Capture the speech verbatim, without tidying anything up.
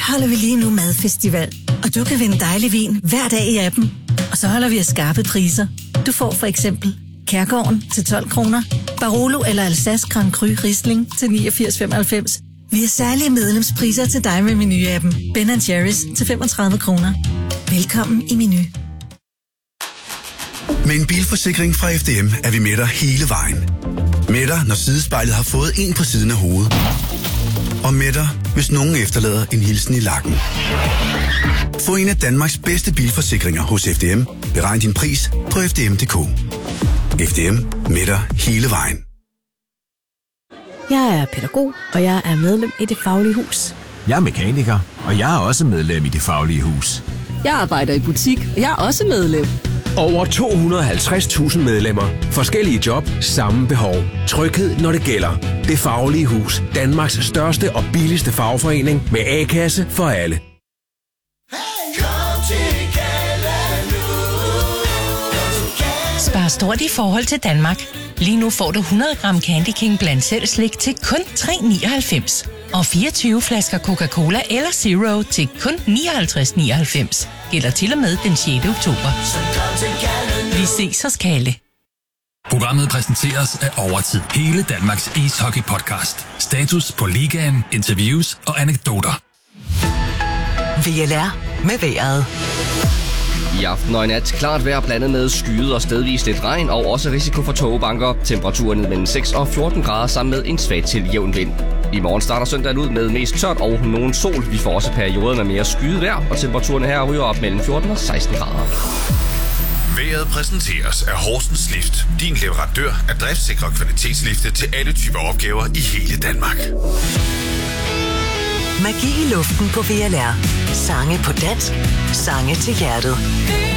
holder vi lige nu madfestival, og du kan vinde dejlig vin hver dag i appen. Og så holder vi af skarpe priser. Du får for eksempel Kærgården til tolv kroner, Barolo eller Alsace Grand Cru Riesling til niogfirs femoghalvfems. Vi har særlige medlemspriser til dig med Meny-appen. Ben and Jerry's til femogtredive kroner. Velkommen i Meny. Med en bilforsikring fra F D M er vi med dig hele vejen. Med dig, når sidespejlet har fået en på siden af hovedet. Og med dig, hvis nogen efterlader en hilsen i lakken. Få en af Danmarks bedste bilforsikringer hos F D M. Beregn din pris på f d m punktum d k. F D M, med dig hele vejen. Jeg er pædagog, og jeg er medlem i Det Faglige Hus. Jeg er mekaniker, og jeg er også medlem i Det Faglige Hus. Jeg arbejder i butik, og jeg er også medlem. Over to hundrede og halvtreds tusind medlemmer. Forskellige job, samme behov. Tryghed, når det gælder. Det Faglige Hus. Danmarks største og billigste fagforening med A-kasse for alle. Spar stort i forhold til Danmark. Lige nu får du hundrede gram Candy King blandt selv slik til kun tre nioghalvfems. Og fireogtyve flasker Coca-Cola eller Zero til kun nioghalvtreds nioghalvfems. Gælder til og med den sjette oktober. Vi ses hos Kalle. Programmet præsenteres af Overtid. Hele Danmarks ishockey-podcast. Status på ligaen, interviews og anekdoter. V L R med vejret. I aften og i nat klart vejr blandet med skyet og stedvist lidt regn og også risiko for tågebanker. Temperaturen ned mellem seks og fjorten grader sammen med en svag til jævn vind. I morgen starter søndagen ud med mest tørt og nogen sol. Vi får også perioder med mere skyet vejr, og temperaturen her ryger op mellem fjorten og seksten grader. Vejret præsenteres af Horsens Lift. Din leverandør af driftsikre kvalitetslifte til alle typer opgaver i hele Danmark. Magi i luften på V L R. Sange på dansk. Sange til hjertet.